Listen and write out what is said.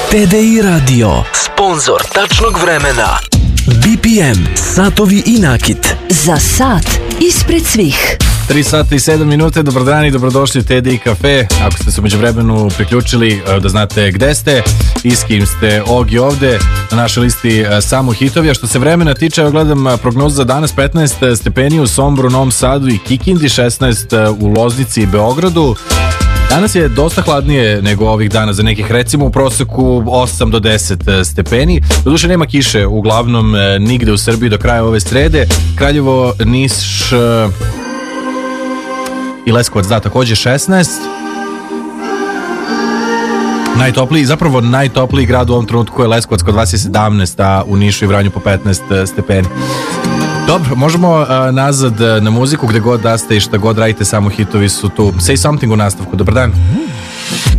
TDI Radio, sponsor tačnog vremena. BPM, satovi i nakit. Za sat ispred svih. 3 sata i 7 minuta, dobar dan i dobrodošli u TDI Cafe. Ako ste se umeđu vremenu priključili, da znate gde ste i s kim ste. Ogi ovde na našoj listi samo hitovi. A što se vremena tiče, evo gledam prognozu za danas: 15 stepeni u Somboru, Novom Sadu i Kikindi, 16 u Loznici i Beogradu. Danas je dosta hladnije nego ovih dana, za nekih recimo u proseku 8 do 10 stepeni. Doduše nema kiše uglavnom nigde u Srbiji do kraja ove srede. Kraljevo, Niš i Leskovac, da, takođe 16. Najtopliji grad u ovom trenutku je Leskovac, kod vas je 17, a u Nišu i Vranju po 15 stepeni. Dobro, možemo nazad na muziku, gde god da ste i šta god radite, samo hitovi su tu. Say Something u nastavku, dobar dan.